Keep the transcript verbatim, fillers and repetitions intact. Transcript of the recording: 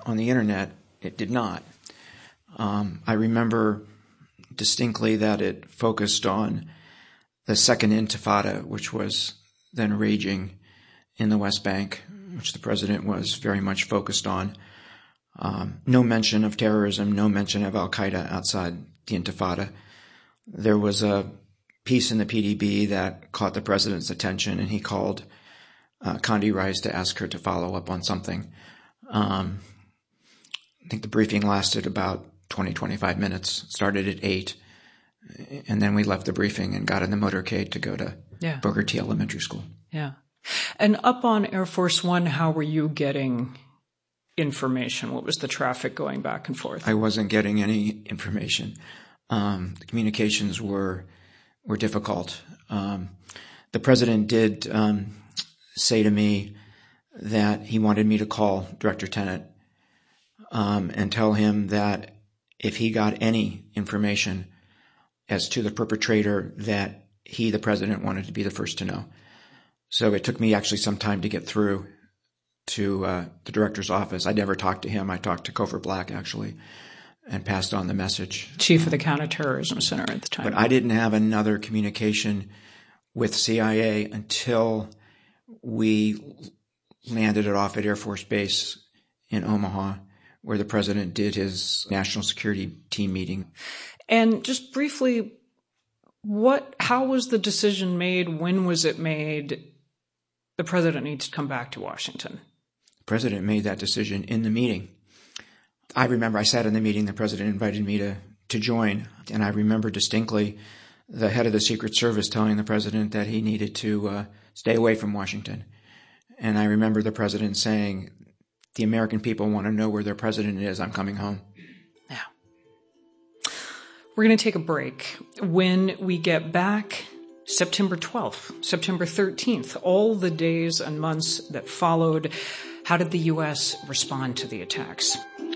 on the internet, it did not. Um, I remember distinctly that it focused on the Second Intifada, which was then raging in the West Bank, which the president was very much focused on. Um, no mention of terrorism, no mention of al-Qaeda outside the Intifada. There was a piece in the P D B that caught the president's attention, and he called uh, Condi Rice to ask her to follow up on something. Um, I think the briefing lasted about twenty, twenty-five minutes, started at eight, and then we left the briefing and got in the motorcade to go to yeah. Booker T Elementary School. Yeah. And up on Air Force One, how were you getting information? What was the traffic going back and forth? I wasn't getting any information. Um, the communications were were difficult. Um, the president did um, say to me that he wanted me to call Director Tenet um, and tell him that if he got any information as to the perpetrator, that he, the president, wanted to be the first to know. So it took me actually some time to get through to uh, the director's office. I never talked to him. I talked to Cofer Black, actually, and passed on the message. Chief of the Counterterrorism Center at the time. But I didn't have another communication with C I A until we landed it off at Air Force Base in Omaha, where the president did his national security team meeting. And just briefly, what? How was the decision made? When was it made? The president needs to come back to Washington. The president made that decision in the meeting. I remember I sat in the meeting. The president invited me to, to join. And I remember distinctly the head of the Secret Service telling the president that he needed to uh, stay away from Washington. And I remember the president saying, the American people want to know where their president is. I'm coming home. Yeah. We're going to take a break. When we get back, September twelfth, September thirteenth, all the days and months that followed, how did the U S respond to the attacks?